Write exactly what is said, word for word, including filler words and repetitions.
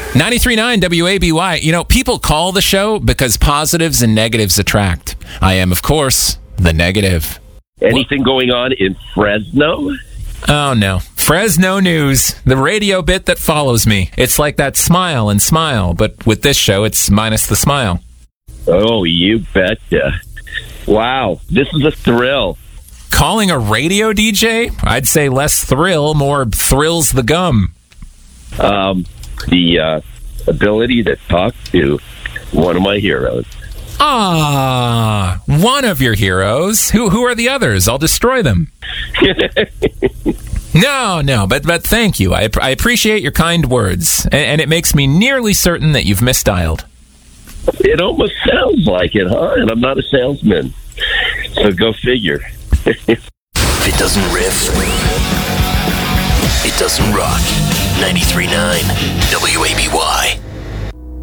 ninety-three point nine W A B Y. You know, people call the show because positives and negatives attract. I am, of course, the negative. Anything going on in Fresno? Oh, no. Fresno news. The radio bit that follows me. It's like that smile and smile, but with this show, it's minus the smile. Oh, you betcha. Wow, this is a thrill. Calling a radio D J? I'd say less thrill, more thrills the gum. Um, the uh, ability to talk to one of my heroes. Ah, one of your heroes. Who who are the others? I'll destroy them. No, no, but but thank you. I, I appreciate your kind words, and, and it makes me nearly certain that you've misdialed. It almost sounds like it, huh? And I'm not a salesman, so go figure. If it doesn't riff, it doesn't rock. ninety-three point nine W A B Y.